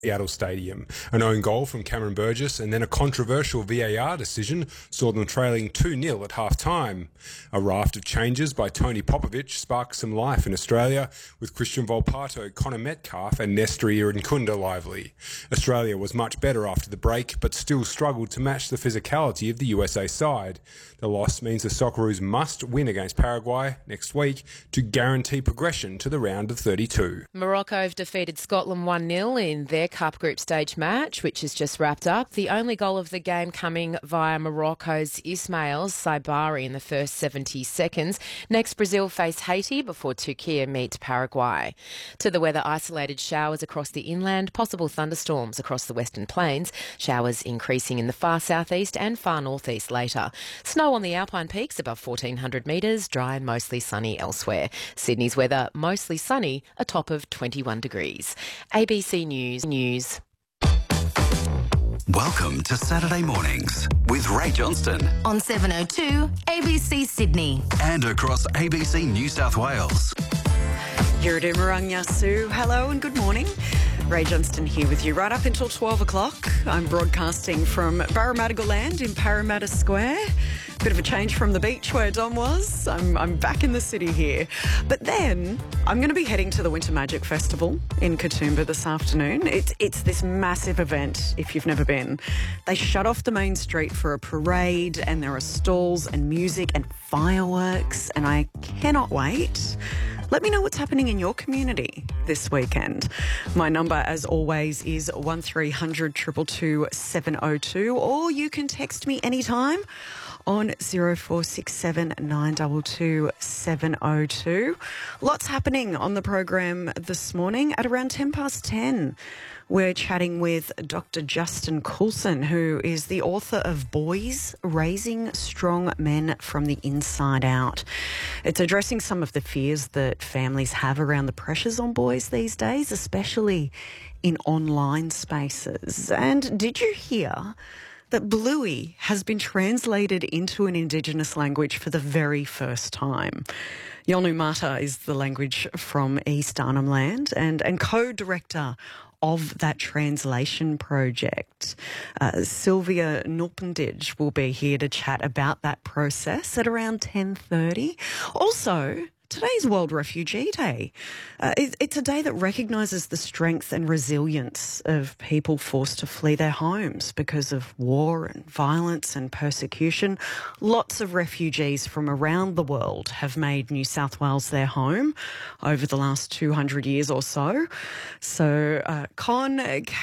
Seattle Stadium. An own goal from Cameron Burgess and then a controversial VAR decision saw them trailing 2-0 at half-time. A raft of changes by Tony Popovic sparked some life in Australia, with Christian Volpato, Connor Metcalf and Nestor Irankunda lively. Australia was much better after the break, but still struggled to match the physicality of the USA side. The loss means the Socceroos must win against Paraguay next week to guarantee progression to the round of 32. Morocco have defeated Scotland 1-0 in their Cup Group Stage match, which has just wrapped up. The only goal of the game coming via Morocco's Ismail Saibari in the first 70 seconds. Next, Brazil face Haiti before Turkey meet Paraguay. To the weather, isolated showers across the inland, possible thunderstorms across the Western Plains, showers increasing in the far southeast and far northeast later. Snow on the Alpine peaks above 1,400 metres, dry and mostly sunny elsewhere. Sydney's weather, mostly sunny, a top of 21 degrees. ABC News. Welcome to Saturday Mornings with Ray Johnston on 702 ABC Sydney and across ABC New South Wales. Yurdu Marang Yasu, hello and good morning. Ray Johnston here with you right up until 12 o'clock. I'm broadcasting from Parramatta Land in Parramatta Square. Bit of a change from the beach where Dom was. I'm back in the city here. But then I'm going to be heading to the Winter Magic Festival in Katoomba this afternoon. It's this massive event, if you've never been. They shut off the main street for a parade and there are stalls and music and fireworks and I cannot wait. Let me know what's happening in your community this weekend. My number, as always, is 1300 222 702, or you can text me anytime on 0467 922 702. Lots happening on the program this morning. At around 10:10, we're chatting with Dr. Justin Coulson, who is the author of Boys Raising Strong Men from the Inside Out. It's addressing some of the fears that families have around the pressures on boys these days, especially in online spaces. And did you hear that Bluey has been translated into an Indigenous language for the very first time? Yolngu Mata is the language from East Arnhem Land and co-director of that translation project. Sylvia Nulpendij will be here to chat about that process at around 10:30. Also, today's World Refugee Day. It's a day that recognises the strength and resilience of people forced to flee their homes because of war and violence and persecution. Lots of refugees from around the world have made New South Wales their home over the last 200 years or so. So Con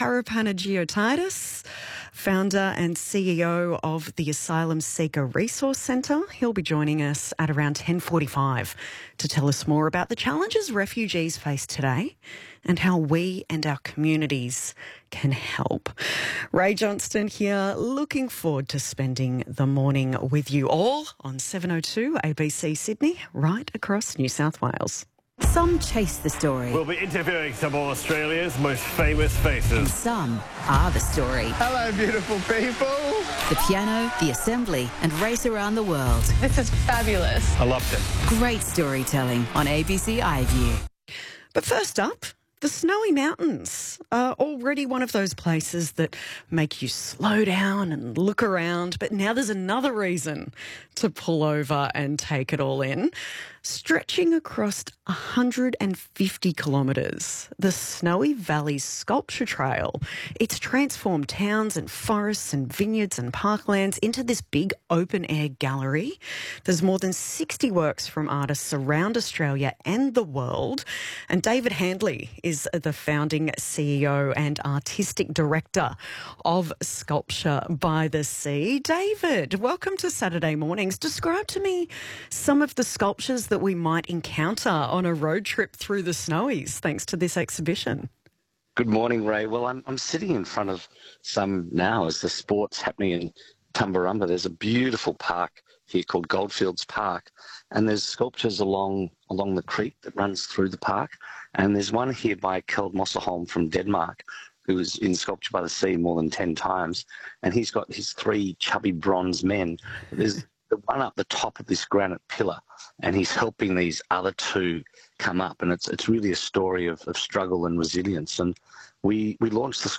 Karapanagiotis, founder and CEO of the Asylum Seeker Resource Centre, he'll be joining us at around 10:45 to tell us more about the challenges refugees face today and how we and our communities can help. Ray Johnston here, looking forward to spending the morning with you all on 702 ABC Sydney, right across New South Wales. Some chase the story. We'll be interviewing some of Australia's most famous faces. And some are the story. Hello, beautiful people. The piano, the assembly, and race around the world. This is fabulous. I loved it. Great storytelling on ABC iView. But first up, the Snowy Mountains are already one of those places that make you slow down and look around, but now there's another reason to pull over and take it all in. Stretching across 150 kilometres, the Snowy Valley Sculpture Trail, it's transformed towns and forests and vineyards and parklands into this big open-air gallery. There's more than 60 works from artists around Australia and the world. And David Handley is the founding CEO and artistic director of Sculpture by the Sea. David, welcome to Saturday Mornings. Describe to me some of the sculptures that we might encounter on a road trip through the Snowies thanks to this exhibition. Good morning, Ray. Well, I'm sitting in front of some now as the sport's happening in Tumbarumba. There's a beautiful park here called Goldfields Park, and there's sculptures along the creek that runs through the park. And there's one here by Kjeld Mosselholm from Denmark, who was in Sculpture by the Sea more than 10 times, and he's got his 3 chubby bronze men. There's the one up the top of this granite pillar, and he's helping these other two come up. And it's really a story of struggle and resilience. And we launched the